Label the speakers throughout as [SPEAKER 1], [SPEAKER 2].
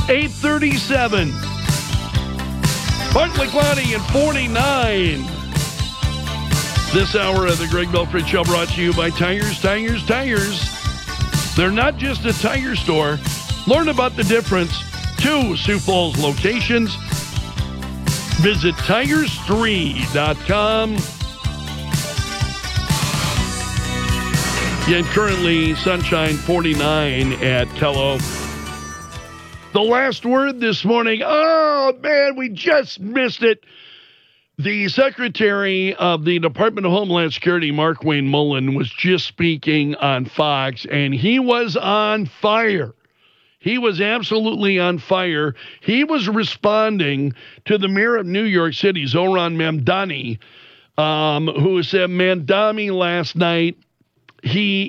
[SPEAKER 1] 8:37. Partly cloudy and 49. This hour of the Greg Belford Show brought to you by Tires. They're not just a tire store. Learn about the difference. 2 Sioux Falls locations. Visit tires3.com. And currently sunshine 49 at Tello. The last word this morning. Oh, man, we just missed it. The Secretary of the Department of Homeland Security, Markwayne Mullin, was just speaking on Fox, and he was on fire. He was absolutely on fire. He was responding to the mayor of New York City, Zohran Mamdani, who said Mamdani last night, he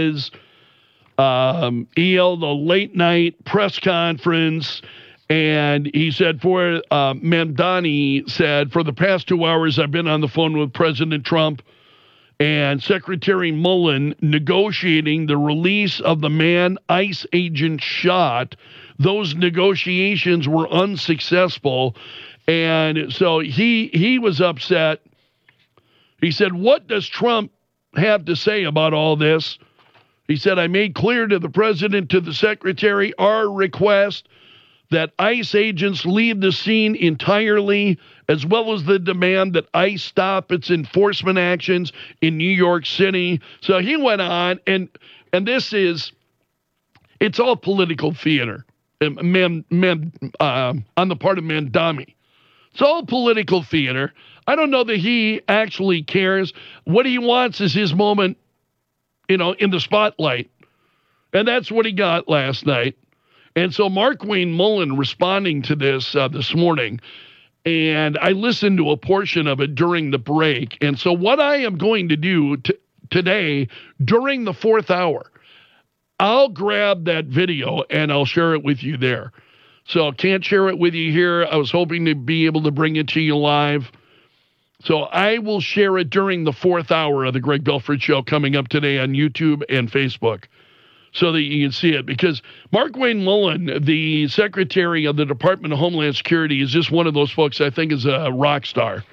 [SPEAKER 1] held a late night press conference. And he said, Mamdani said, for the past 2 hours, I've been on the phone with President Trump and Secretary Mullin negotiating the release of the man ICE agent shot. Those negotiations were unsuccessful. And so he was upset. He said, what does Trump have to say about all this? He said, I made clear to the president, to the secretary, our request that ICE agents leave the scene entirely, as well as the demand that ICE stop its enforcement actions in New York City. So he went on, and it's all political theater on the part of Mamdani. It's all political theater. I don't know that he actually cares. What he wants is his moment, in the spotlight. And that's what he got last night. And so Markwayne Mullin responding to this morning, and I listened to a portion of it during the break. And so what I am going to do today during the 4th hour, I'll grab that video and I'll share it with you there. So I can't share it with you here. I was hoping to be able to bring it to you live. So I will share it during the 4th hour of the Greg Belford Show coming up today on YouTube and Facebook, so that you can see it. Because Markwayne Mullin, the Secretary of the Department of Homeland Security, is just one of those folks I think is a rock star.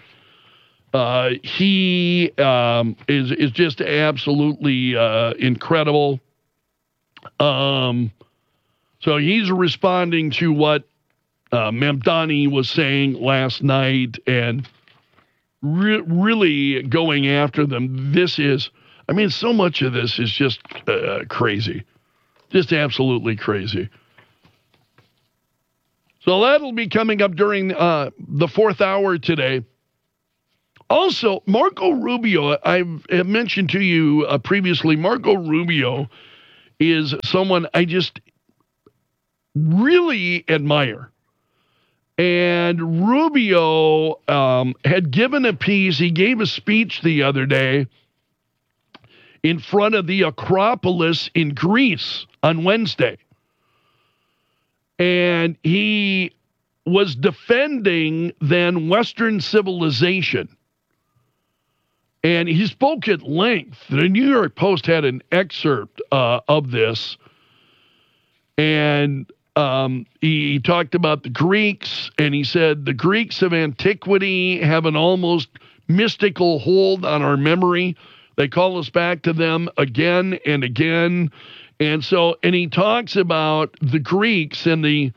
[SPEAKER 1] He is just absolutely incredible. So he's responding to what Mamdani was saying last night and really going after them. So much of this is just crazy. Just absolutely crazy. So that'll be coming up during the 4th hour today. Also, Marco Rubio, I have mentioned to you previously, Marco Rubio is someone I just really admire. And Rubio had given a piece. He gave a speech the other day in front of the Acropolis in Greece on Wednesday. And he was defending then Western civilization. And he spoke at length. The New York Post had an excerpt of this. And he talked about the Greeks, and he said the Greeks of antiquity have an almost mystical hold on our memory. They call us back to them again and again. And he talks about the Greeks and he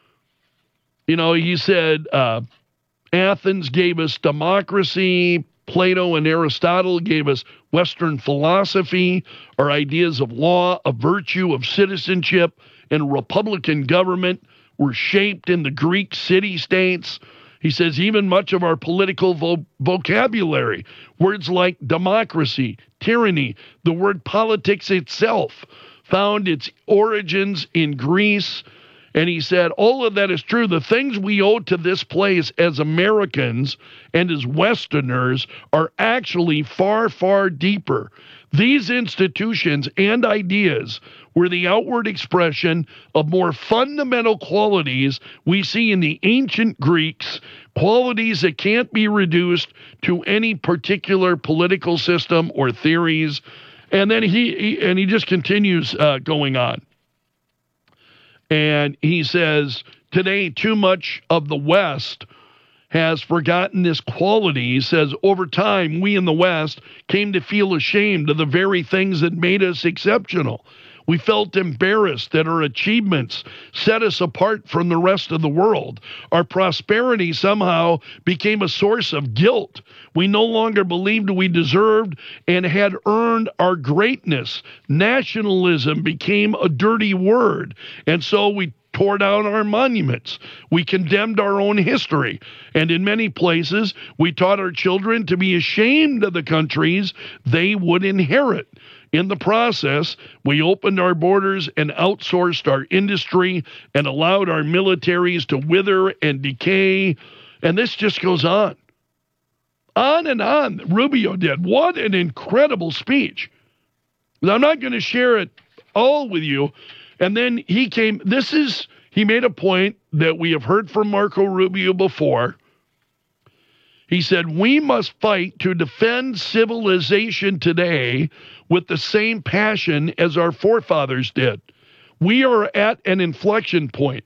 [SPEAKER 1] said Athens gave us democracy. Plato and Aristotle gave us Western philosophy, our ideas of law, of virtue, of citizenship, and republican government were shaped in the Greek city-states. He says even much of our political vocabulary, words like democracy, tyranny, the word politics itself, found its origins in Greece. And he said, all of that is true. The things we owe to this place as Americans and as Westerners are actually far, far deeper. These institutions and ideas were the outward expression of more fundamental qualities we see in the ancient Greeks, qualities that can't be reduced to any particular political system or theories. And then he just continues going on. And he says, today, too much of the West has forgotten this quality. He says, over time, we in the West came to feel ashamed of the very things that made us exceptional. We felt embarrassed that our achievements set us apart from the rest of the world. Our prosperity somehow became a source of guilt. We no longer believed we deserved and had earned our greatness. Nationalism became a dirty word, and so we tore down our monuments. We condemned our own history. And in many places, we taught our children to be ashamed of the countries they would inherit. In the process, we opened our borders and outsourced our industry and allowed our militaries to wither and decay. And this just goes on. On and on, Rubio did. What an incredible speech. Now, I'm not going to share it all with you. And then he made a point that we have heard from Marco Rubio before. He said, we must fight to defend civilization today with the same passion as our forefathers did. We are at an inflection point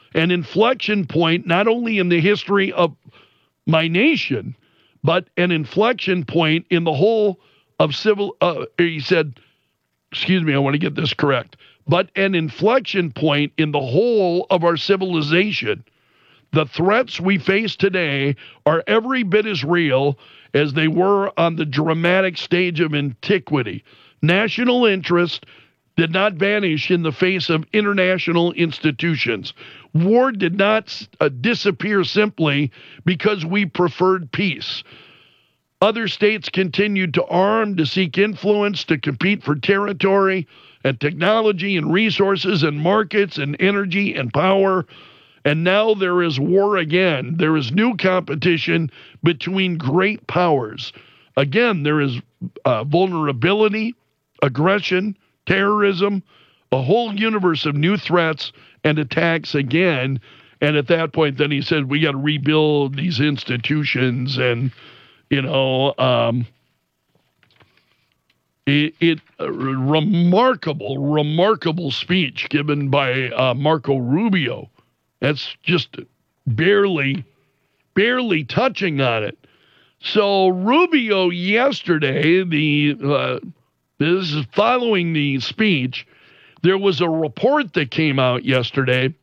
[SPEAKER 1] not only in the history of my nation, but an inflection point in the whole of he said, excuse me, I want to get this correct, but an inflection point in the whole of our civilization. The threats we face today are every bit as real as they were on the dramatic stage of antiquity. National interest did not vanish in the face of international institutions. War did not disappear simply because we preferred peace. Other states continued to arm, to seek influence, to compete for territory and technology and resources and markets and energy and power. And now there is war again. There is new competition between great powers. Again, there is vulnerability, aggression, terrorism, a whole universe of new threats and attacks again. And at that point, then he said, we got to rebuild these institutions. And, remarkable speech given by Marco Rubio. That's just barely touching on it. So Rubio yesterday, this is following the speech, there was a report that came out yesterday,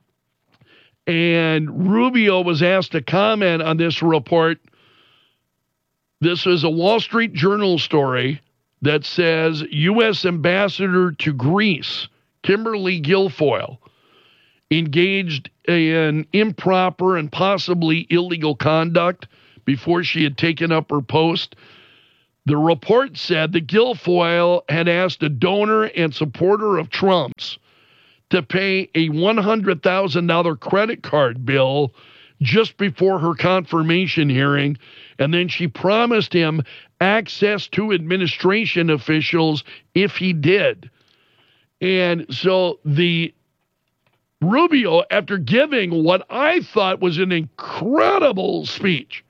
[SPEAKER 1] and Rubio was asked to comment on this report. This is a Wall Street Journal story that says U.S. Ambassador to Greece, Kimberly Guilfoyle, engaged in improper and possibly illegal conduct before she had taken up her post. The report said that Guilfoyle had asked a donor and supporter of Trump's to pay a $100,000 credit card bill just before her confirmation hearing, and then she promised him access to administration officials if he did. And so the Rubio, after giving what I thought was an incredible speech,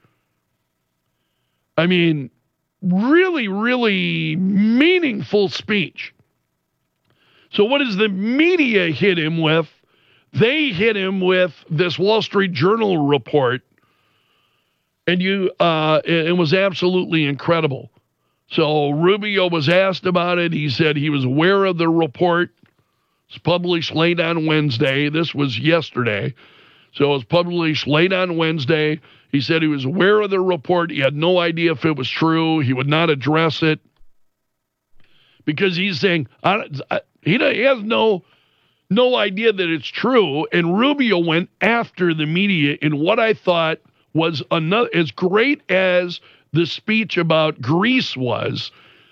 [SPEAKER 1] I mean, really, really meaningful speech. So what does the media hit him with? They hit him with this Wall Street Journal report, and it was absolutely incredible. So Rubio was asked about it. He said he was aware of the report. It's published late on Wednesday. This was yesterday. So it was published late on Wednesday. He said he was aware of the report. He had no idea if it was true. He would not address it because he's saying he has no idea that it's true. And Rubio went after the media in what I thought was another, as great as the speech about Greece was.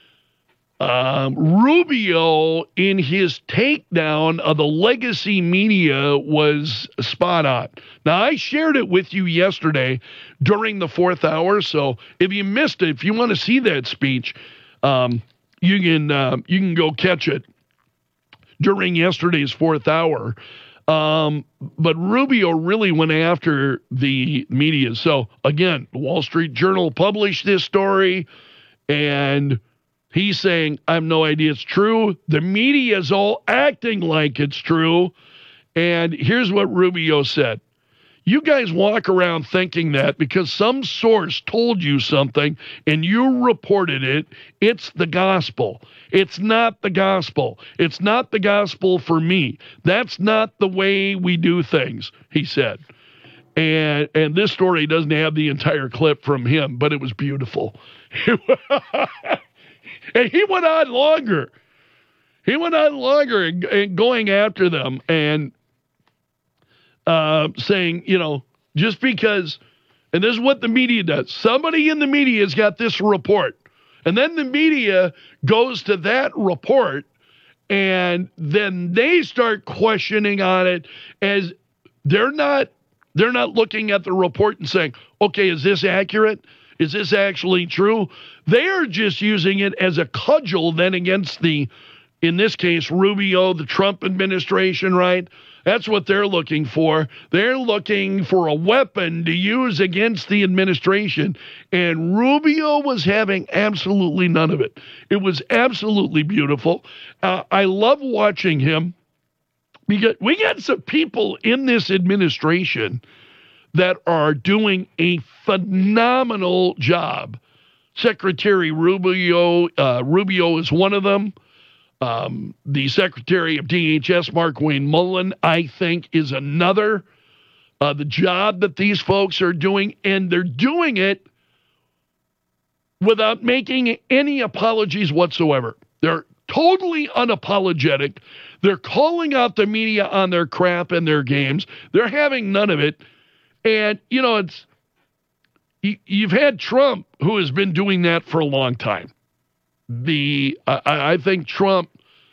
[SPEAKER 1] Rubio, in his takedown of the legacy media, was spot on. Now, I shared it with you yesterday during the fourth hour, so if you missed it, if you want to see that speech, you can go catch it during yesterday's fourth hour. But Rubio really went after the media. So, again, the Wall Street Journal published this story, and he's saying, I have no idea it's true. The media is all acting like it's true. And here's what Rubio said. You guys walk around thinking that because some source told you something and you reported it, it's the gospel. It's not the gospel. It's not the gospel for me. That's not the way we do things, he said. And this story doesn't have the entire clip from him, but it was beautiful. And he went on longer. He went on longer and going after them and saying, just because, and this is what the media does. Somebody in the media has got this report, and then the media goes to that report, and then they start questioning on it as they're not looking at the report and saying, okay, is this accurate? Is this actually true? They are just using it as a cudgel then against in this case, Rubio, the Trump administration, right? That's what they're looking for. They're looking for a weapon to use against the administration. And Rubio was having absolutely none of it. It was absolutely beautiful. I love watching him. We got some people in this administration that are doing a phenomenal job. Secretary Rubio is one of them. The Secretary of DHS, Markwayne Mullin, I think, is another. The job that these folks are doing, and they're doing it without making any apologies whatsoever. They're totally unapologetic. They're calling out the media on their crap and their games. They're having none of it. And, you've had Trump, who has been doing that for a long time. I think Trump,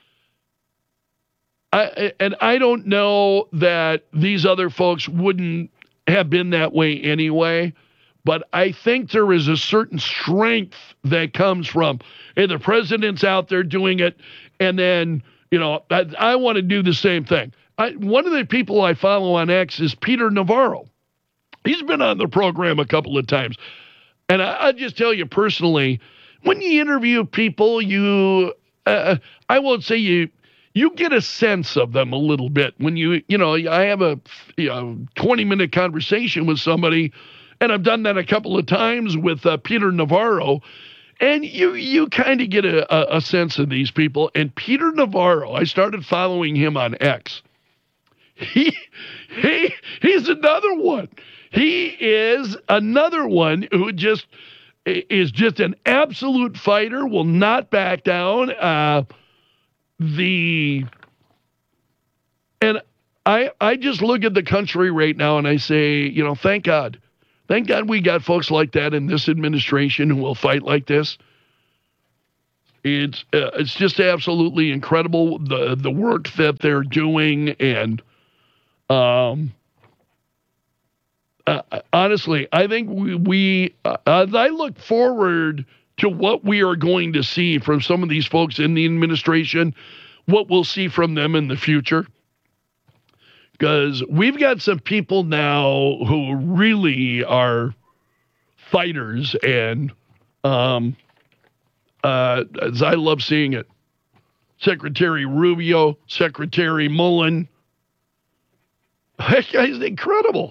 [SPEAKER 1] and I don't know that these other folks wouldn't have been that way anyway, but I think there is a certain strength that comes from, hey, the president's out there doing it, and then, I want to do the same thing. One of the people I follow on X is Peter Navarro. He's been on the program a couple of times, and I just tell you personally, when you interview people, I won't say you get a sense of them a little bit. When I have a 20-minute conversation with somebody, and I've done that a couple of times with Peter Navarro, and you kind of get a sense of these people. And Peter Navarro, I started following him on X. He's another one. He is another one who is just an absolute fighter, will not back down. And I just look at the country right now and I say, thank God. Thank God we got folks like that in this administration who will fight like this. It's just absolutely incredible, the work that they're doing. And honestly, I think I look forward to what we are going to see from some of these folks in the administration, what we'll see from them in the future. Because we've got some people now who really are fighters, and as I love seeing it. Secretary Rubio, Secretary Mullin. That guy's incredible.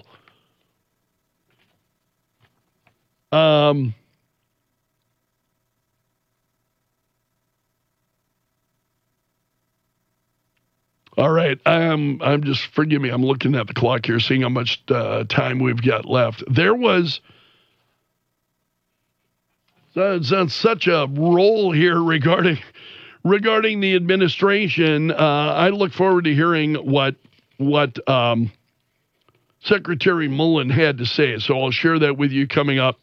[SPEAKER 1] All right, I'm just, forgive me, I'm looking at the clock here, seeing how much time we've got left. There was such a roll here regarding the administration. I look forward to hearing what Secretary Mullin had to say. So I'll share that with you coming up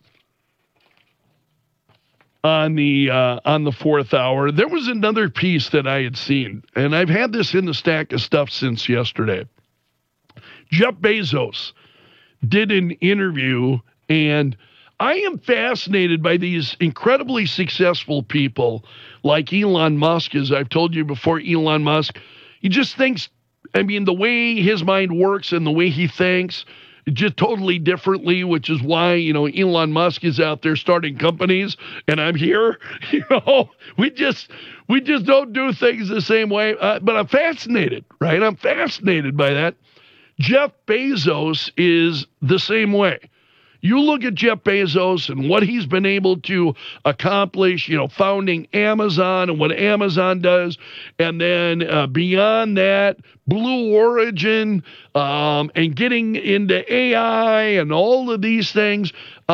[SPEAKER 1] on the fourth hour. There was another piece that I had seen, and I've had this in the stack of stuff since yesterday. Jeff Bezos did an interview, and I am fascinated by these incredibly successful people like Elon Musk. As I've told you before, Elon Musk, he just thinks, the way his mind works and the way he thinks, just totally differently, which is why, Elon Musk is out there starting companies and I'm here. We just don't do things the same way. But I'm fascinated, right? I'm fascinated by that. Jeff Bezos is the same way. You look at Jeff Bezos and what he's been able to accomplish, founding Amazon and what Amazon does. And then beyond that, Blue Origin and getting into AI and all of these things.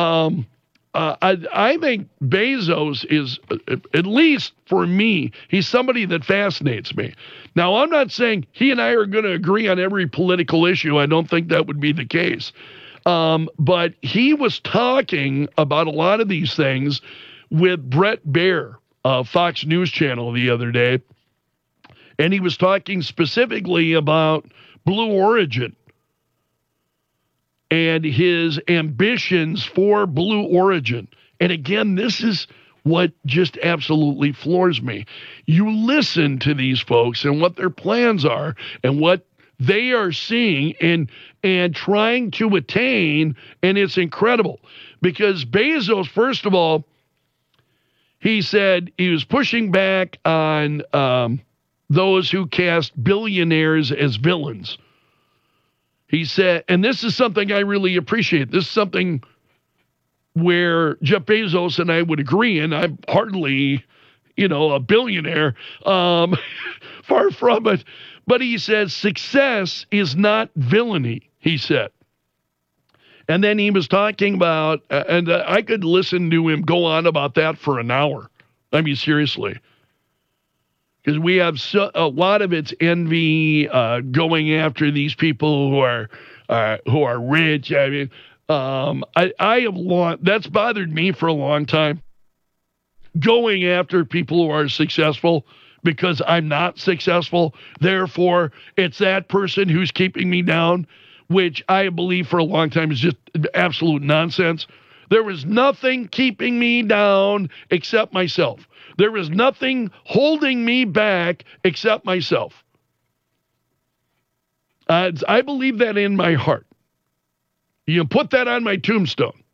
[SPEAKER 1] I think Bezos is, at least for me, he's somebody that fascinates me. Now, I'm not saying he and I are going to agree on every political issue. I don't think that would be the case. But he was talking about a lot of these things with Brett Baier, Fox News Channel, the other day. And he was talking specifically about Blue Origin and his ambitions for Blue Origin. And again, this is what just absolutely floors me. You listen to these folks and what their plans are and what they are seeing and trying to attain, and it's incredible. Because Bezos, first of all, he said he was pushing back on those who cast billionaires as villains. He said, and this is something I really appreciate. This is something where Jeff Bezos and I would agree, and I'm hardly, a billionaire, far from it. But he says success is not villainy, he said. And then he was talking about, and I could listen to him go on about that for an hour. I mean, seriously. Because we have a lot of it's envy going after these people who are rich. I mean, I have that's bothered me for a long time. Going after people who are successful because I'm not successful. Therefore, it's that person who's keeping me down, which I believe for a long time is just absolute nonsense. There was nothing keeping me down except myself. There was nothing holding me back except myself. I believe that in my heart. You can put that on my tombstone.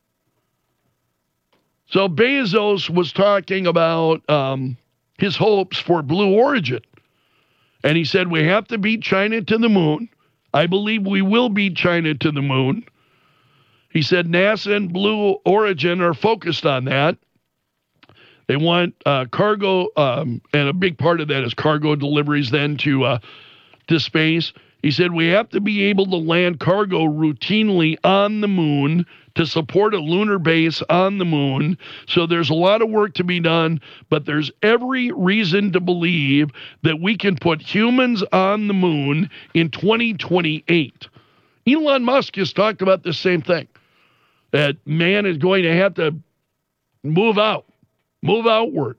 [SPEAKER 1] So Bezos was talking about his hopes for Blue Origin. And he said, we have to beat China to the moon. I believe we will beat China to the moon. He said NASA and Blue Origin are focused on that. They want cargo, and a big part of that is cargo deliveries then to space. He said, we have to be able to land cargo routinely on the moon to support a lunar base on the moon. So there's a lot of work to be done, but there's every reason to believe that we can put humans on the moon in 2028. Elon Musk has talked about the same thing, that man is going to have to move outward.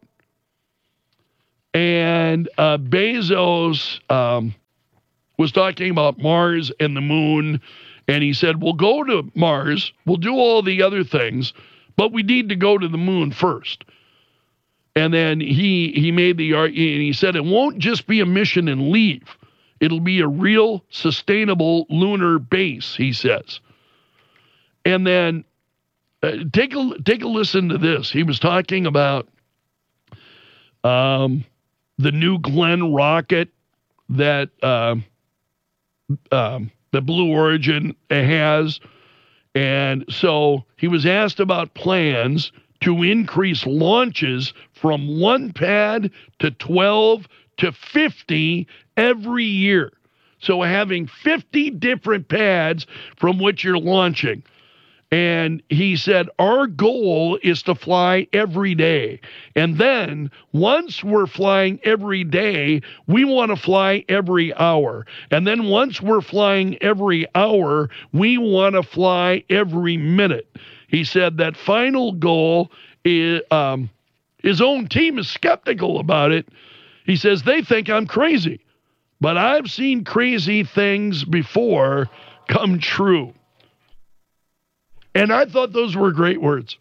[SPEAKER 1] And Bezos was talking about Mars and the moon, and he said, we'll go to Mars, we'll do all the other things, but we need to go to the moon first. And then he made the argument, and he said, it won't just be a mission and leave. It'll be a real sustainable lunar base, he says. And then take a listen to this. He was talking about the New Glenn rocket that the Blue Origin has. And so he was asked about plans to increase launches from 1 pad to 12 to 50 every year. So having 50 different pads from which you're launching. And he said, our goal is to fly every day. And then once we're flying every day, we want to fly every hour. And then once we're flying every hour, we want to fly every minute. He said that final goal is, his own team is skeptical about it. He says, they think I'm crazy, but I've seen crazy things before come true. And I thought those were great words.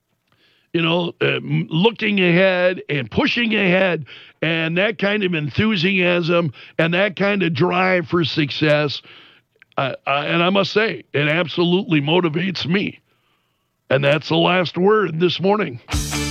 [SPEAKER 1] Looking ahead and pushing ahead, and that kind of enthusiasm and that kind of drive for success. And I must say, it absolutely motivates me. And that's the last word this morning.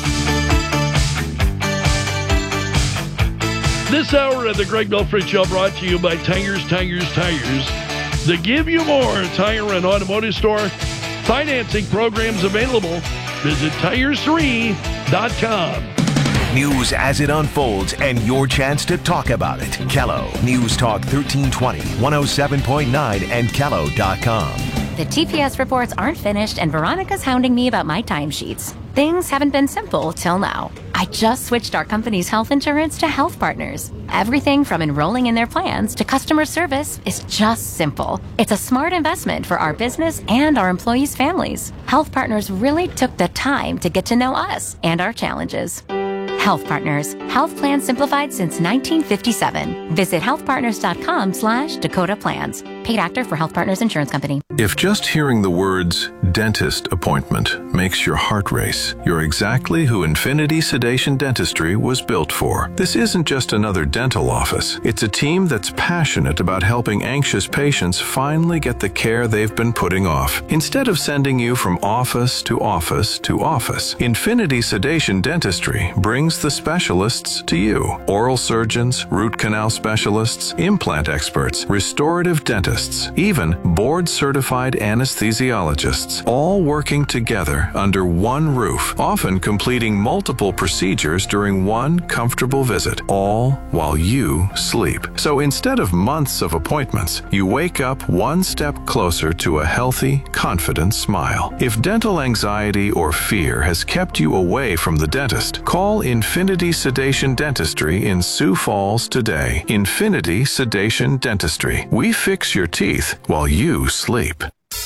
[SPEAKER 1] This hour of the Greg Belfry Show brought to you by Tigers. They give you more. Tire and automotive store. Financing programs available. Visit tires3.com.
[SPEAKER 2] News as it unfolds and your chance to talk about it. Kello News Talk 1320, 107.9 and Kello.com.
[SPEAKER 3] The TPS reports aren't finished and Veronica's hounding me about my timesheets. Things haven't been simple till now. I just switched our company's health insurance to Health Partners. Everything from enrolling in their plans to customer service is just simple. It's a smart investment for our business and our employees' families. Health Partners really took the time to get to know us and our challenges. Health Partners. Health plans simplified since 1957. Visit healthpartners.com/Dakota Plans. Paid actor for Health Partners Insurance Company.
[SPEAKER 4] If just hearing the words dentist appointment makes your heart race, you're exactly who Infinity Sedation Dentistry was built for. This isn't just another dental office. It's a team that's passionate about helping anxious patients finally get the care they've been putting off. Instead of sending you from office to office to office, Infinity Sedation Dentistry brings the specialists to you. Oral surgeons, root canal specialists, implant experts, restorative dentists, even board-certified anesthesiologists, all working together under one roof, often completing multiple procedures during one comfortable visit, all while you sleep. So instead of months of appointments, you wake up one step closer to a healthy, confident smile. If dental anxiety or fear has kept you away from the dentist, call Infinity Sedation Dentistry in Sioux Falls today. Infinity Sedation Dentistry. We fix your teeth while you sleep.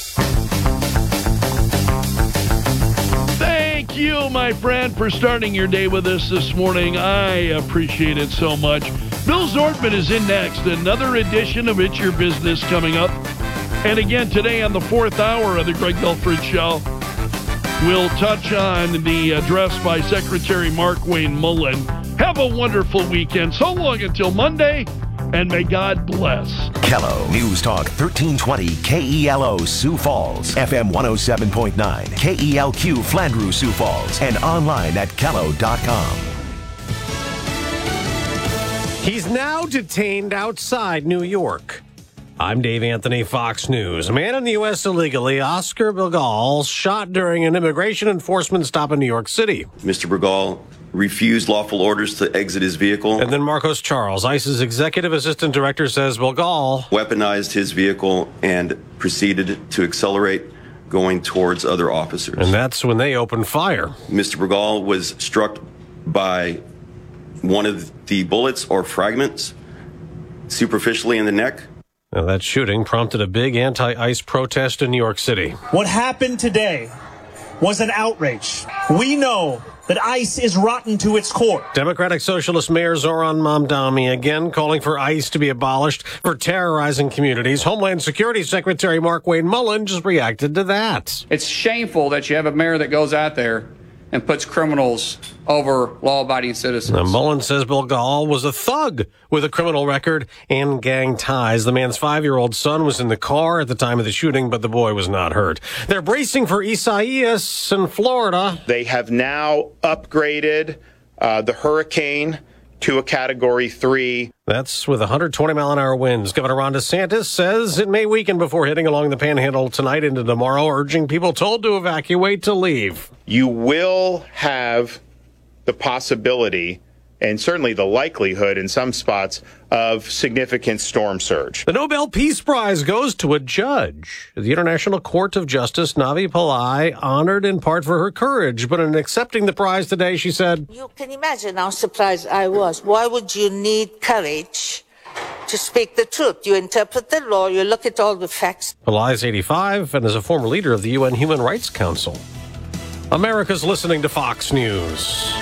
[SPEAKER 1] Thank you, my friend, for starting your day with us this morning. I appreciate it so much. Bill Zordman is in next. Another edition of It's Your Business coming up. And again, today on the fourth hour of the Greg Belfry Show, we'll touch on the address by Secretary Mark Wayne Mullen. Have a wonderful weekend. So long until Monday, and may God bless.
[SPEAKER 2] Kello News Talk 1320 KELO Sioux Falls, FM 107.9, KELQ Flandreau Sioux Falls, and online at Kello.com.
[SPEAKER 5] He's now detained outside New York. I'm Dave Anthony, Fox News. A man in the U.S. illegally, Oscar Bergal, shot during an immigration enforcement stop in New York City.
[SPEAKER 6] Mr. Bergal refused lawful orders to exit his vehicle.
[SPEAKER 5] And then Marcos Charles, ICE's executive assistant director, says Bergal
[SPEAKER 6] weaponized his vehicle and proceeded to accelerate, going towards other officers.
[SPEAKER 5] And that's when they opened fire.
[SPEAKER 6] Mr. Bergal was struck by one of the bullets or fragments superficially in the neck.
[SPEAKER 5] Now, that shooting prompted a big anti-ICE protest in New York City.
[SPEAKER 7] What happened today was an outrage. We know that ICE is rotten to its core.
[SPEAKER 5] Democratic Socialist Mayor Zoran Mamdani again calling for ICE to be abolished for terrorizing communities. Homeland Security Secretary Mark Wayne Mullen just reacted to that.
[SPEAKER 8] It's shameful that you have a mayor that goes out there and puts criminals over law-abiding citizens.
[SPEAKER 5] Now, Mullen says Bergal was a thug with a criminal record and gang ties. The man's 5-year-old son was in the car at the time of the shooting, but the boy was not hurt. They're bracing for Isaias in Florida.
[SPEAKER 9] They have now upgraded the hurricane to a Category 3.
[SPEAKER 5] That's with 120-mile-an-hour winds. Governor Ron DeSantis says it may weaken before hitting along the Panhandle tonight into tomorrow, urging people told to evacuate to leave.
[SPEAKER 9] You will have the possibility, and certainly the likelihood in some spots, of significant storm surge.
[SPEAKER 5] The Nobel Peace Prize goes to a judge. The International Court of Justice, Navi Pillai, honored in part for her courage, but in accepting the prize today, she said,
[SPEAKER 10] "You can imagine how surprised I was. Why would you need courage to speak the truth? You interpret the law, you look at all the facts."
[SPEAKER 5] Pillai is 85 and is a former leader of the UN Human Rights Council. America's listening to Fox News.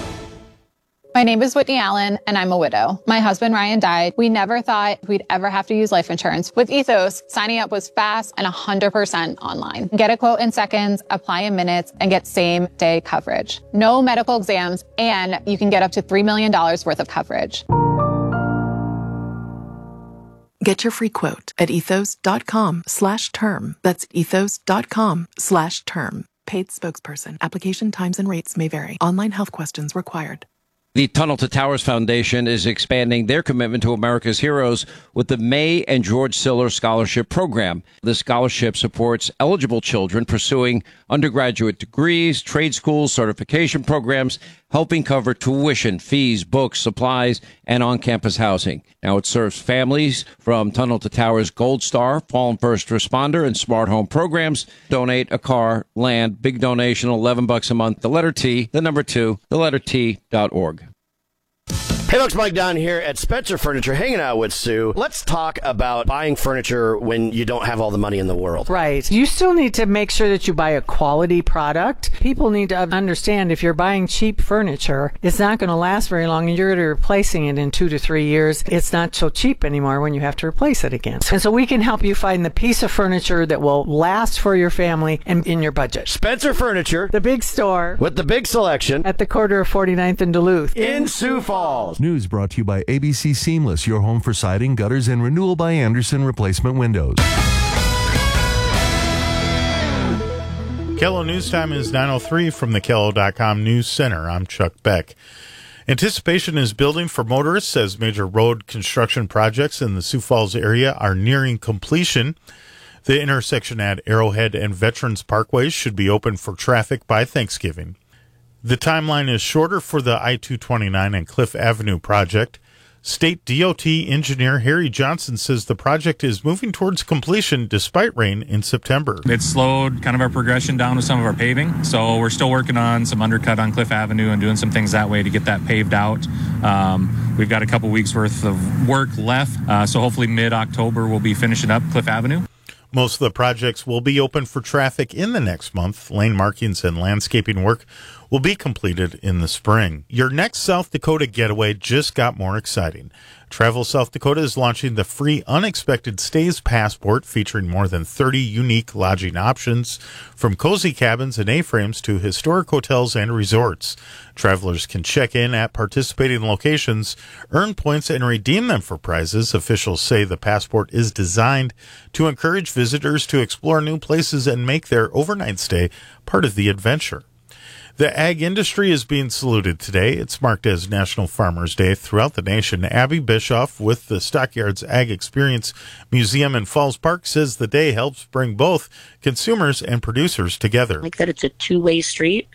[SPEAKER 11] My name is Whitney Allen, and I'm a widow. My husband, Ryan, died. We never thought we'd ever have to use life insurance. With Ethos, signing up was fast and 100% online. Get a quote in seconds, apply in minutes, and get same-day coverage. No medical exams, and you can get up to $3 million worth of coverage.
[SPEAKER 12] Get your free quote at ethos.com/term. That's ethos.com/term. Paid spokesperson. Application times and rates may vary. Online health questions required.
[SPEAKER 13] The Tunnel to Towers Foundation is expanding their commitment to America's heroes with the May and George Siller Scholarship Program. The scholarship supports eligible children pursuing undergraduate degrees, trade schools, certification programs, helping cover tuition, fees, books, supplies, and on-campus housing. Now it serves families from Tunnel to Towers Gold Star, Fallen First Responder, and Smart Home programs. Donate a car, land, big donation, $11 a month. The letter T, the number 2, the letter T.org.
[SPEAKER 14] Hey folks, Mike Down here at Spencer Furniture, hanging out with Sue. Let's talk about buying furniture when you don't have all the money in the world.
[SPEAKER 15] Right. You still need to make sure that you buy a quality product. People need to understand if you're buying cheap furniture, it's not going to last very long and you're going to be replacing it in 2 to 3 years. It's not so cheap anymore when you have to replace it again. And so we can help you find the piece of furniture that will last for your family and in your budget.
[SPEAKER 14] Spencer Furniture,
[SPEAKER 15] the big store
[SPEAKER 14] with the big selection
[SPEAKER 15] at the corner of 49th and Duluth
[SPEAKER 14] in Sioux Falls.
[SPEAKER 16] News brought to you by ABC Seamless, your home for siding, gutters, and renewal by Anderson replacement windows.
[SPEAKER 17] KELO News Time is 9:03 from the KELO.com News Center. I'm Chuck Beck. Anticipation is building for motorists as major road construction projects in the Sioux Falls area are nearing completion. The intersection at Arrowhead and Veterans Parkways should be open for traffic by Thanksgiving. The timeline is shorter for the I-229 and Cliff Avenue project. State DOT engineer Harry Johnson says the project is moving towards completion despite rain in September.
[SPEAKER 18] It slowed kind of our progression down with some of our paving, so we're still working on some undercut on Cliff Avenue and doing some things that way to get that paved out. We've got a couple weeks worth of work left, so hopefully mid-October we'll be finishing up Cliff Avenue.
[SPEAKER 17] Most of the projects will be open for traffic in the next month. Lane markings and landscaping work will be completed in the spring. Your next South Dakota getaway just got more exciting. Travel South Dakota is launching the free Unexpected Stays Passport, featuring more than 30 unique lodging options, from cozy cabins and A-frames to historic hotels and resorts. Travelers can check in at participating locations, earn points, and redeem them for prizes. Officials say the passport is designed to encourage visitors to explore new places and make their overnight stay part of the adventure. The ag industry is being saluted today. It's marked as National Farmers Day throughout the nation. Abby Bischoff with the Stockyards Ag Experience Museum in Falls Park says the day helps bring both consumers and producers together.
[SPEAKER 19] Like that it's a two-way street.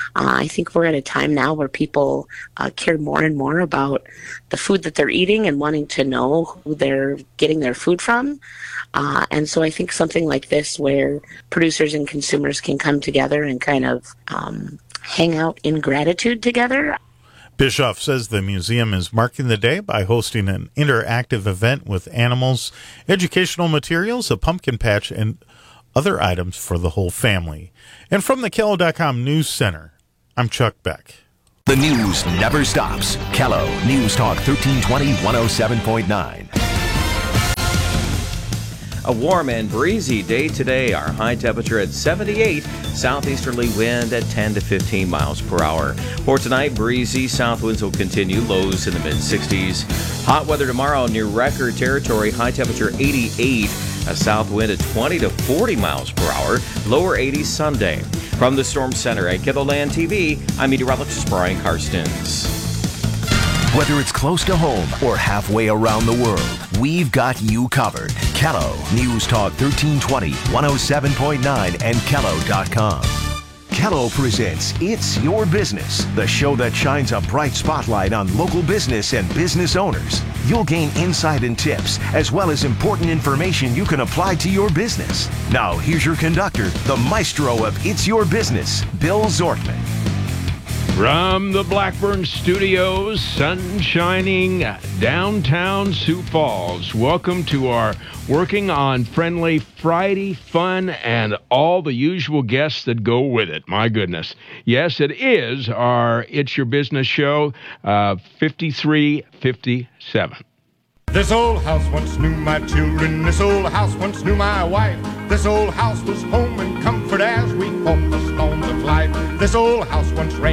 [SPEAKER 19] I think we're at a time now where people care more and more about the food that they're eating and wanting to know who they're getting their food from. And so I think something like this where producers and consumers can come together and kind of hang out in gratitude together.
[SPEAKER 17] Bischoff says the museum is marking the day by hosting an interactive event with animals, educational materials, a pumpkin patch, and other items for the whole family. And from the KELO.com News Center, I'm Chuck Beck.
[SPEAKER 2] The news never stops. KELO News Talk 1320 107.9.
[SPEAKER 20] A warm and breezy day today. Our high temperature at 78, southeasterly wind at 10 to 15 miles per hour. For tonight, breezy south winds will continue, lows in the mid-60s. Hot weather tomorrow near record territory, high temperature 88, a south wind at 20 to 40 miles per hour, lower 80s Sunday. From the Storm Center at KELOLAND TV, I'm meteorologist Brian Karstens.
[SPEAKER 2] Whether it's close to home or halfway around the world, we've got you covered. KELO News Talk 1320, 107.9, and KELO.com. KELO presents It's Your Business, the show that shines a bright spotlight on local business and business owners. You'll gain insight and tips, as well as important information you can apply to your business. Now, here's your conductor, the maestro of It's Your Business, Bill Zortman.
[SPEAKER 21] From the Blackburn Studios, sun shining downtown Sioux Falls. Welcome to our Working on Friendly Friday fun and all the usual guests that go with it. My goodness. Yes, it is our It's Your Business show, 5357.
[SPEAKER 22] This old house once knew my children. This old house once knew my wife. This old house was home and comfort as we fought the storms of life. This old house once rained